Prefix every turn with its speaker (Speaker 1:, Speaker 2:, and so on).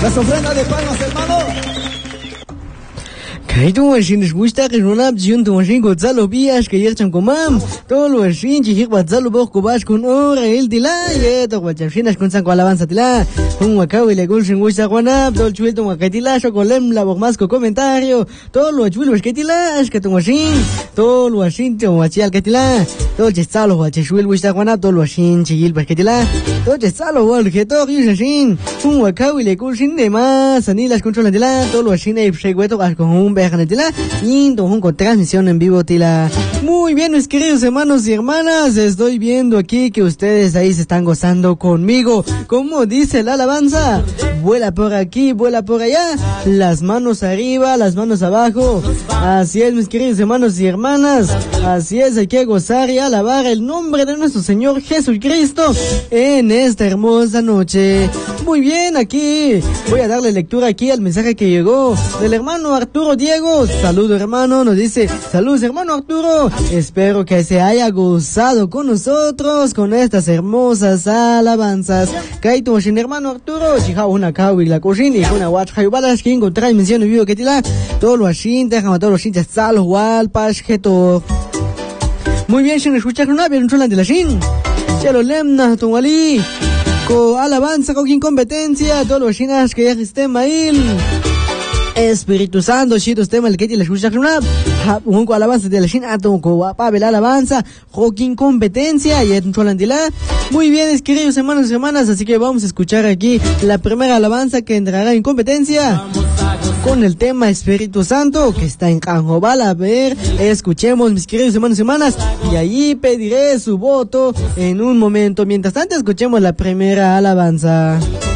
Speaker 1: Las ofrendas de palmas, hermano.
Speaker 2: Kaitu ashin gusta que una opción tu ashin Gonzalo Vías que yerchan comam todo lo ashin chihik Gonzalo Boj Kubash con ora el dila yeto guachashinas con san alabanza tila un wakau y le gulshin gusta guanab todo chuel tu wakatila con lem la bogmasco comentario todo lo chuel que tila es que tu ashin todo lo ashin tu wachial que tila todo chestalo guachashuel gusta guanab todo lo ashin chigil que tila todo chestalo wal que todo yushin un wakau y le gulshin de más anilas controlan tila todo lo ashin e psegüeto con un con transmisión en vivo, tila. Muy bien, mis queridos hermanos y hermanas, estoy viendo aquí que ustedes ahí se están gozando conmigo. Como dice la alabanza, vuela por aquí, vuela por allá, las manos arriba, las manos abajo. Así es, mis queridos hermanos y hermanas, así es, hay que gozar y alabar el nombre de nuestro Señor Jesucristo en esta hermosa noche. Muy bien, aquí voy a darle lectura aquí al mensaje que llegó del hermano Arturo Diego. Saludos, hermano, nos dice, saludos, hermano Arturo, espero que se haya gozado con nosotros con estas hermosas alabanzas. Kaito shin hermano Arturo, chija una kawi la cocina y una watch hayubalas que encontrar en mención en vivo que tila, todo lo ashin, déjame todo lo shin, ya salo wal pashketo. Muy bien, shin escuchar una bien chulan de la shin. Chelo lemna tumali. Con alabanza con competencia, todos los chinas que ya estén mail. Espíritu Santo, chitos tema el que te le escucha una un alabanza de la China, con Pabel alabanza, jokin competencia y en Cholandila. Muy bien, queridos hermanos y hermanas, así que vamos a escuchar aquí la primera alabanza que entrará en competencia con el tema Espíritu Santo que está en Canjobal. A ver, escuchemos, mis queridos hermanos y hermanas, y allí pediré su voto en un momento. Mientras tanto, escuchemos la primera alabanza.